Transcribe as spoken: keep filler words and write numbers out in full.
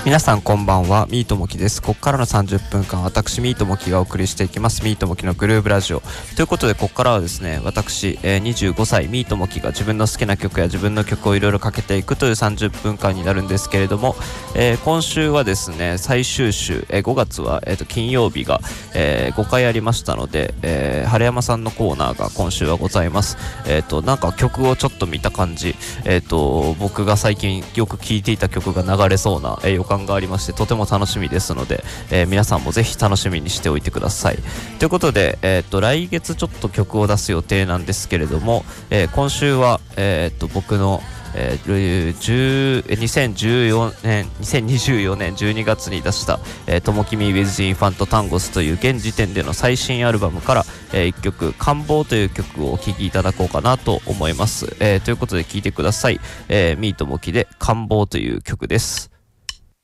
皆さんこんばんは、ミートモキです。ここからのさんじゅっぷんかん、私ミートモキがお送りしていきます、ミートモキのグルーブラジオということで、ここからはですね、私、えー、にじゅうごさいミートモキが自分の好きな曲や自分の曲をいろいろかけていくというさんじゅっぷんかんになるんですけれども、えー、今週はですね、最終週、えー、ごがつは、えー、と金曜日が、えー、ごかいありましたので、えー、晴山さんのコーナーが今週はございます。えー、となんか曲をちょっと見た感じ、えー、と僕が最近よく聴いていた曲が流れそうな、えー、予感がありまして、とても楽しみですので、えー、皆さんもぜひ楽しみにしておいてください。ということで、えー、と来月ちょっと曲を出す予定なんですけれども、えー、今週は、えー、と僕のえー、にせんじゅうよねんにせんにじゅうよねんじゅうにがつに出した「ともきみ with Infant Tangos」という現時点での最新アルバムから、えー、いっきょく「感望」という曲をお聴きいただこうかなと思います。えー、ということで聴いてください。えー、ミートモキで「感望」という曲です。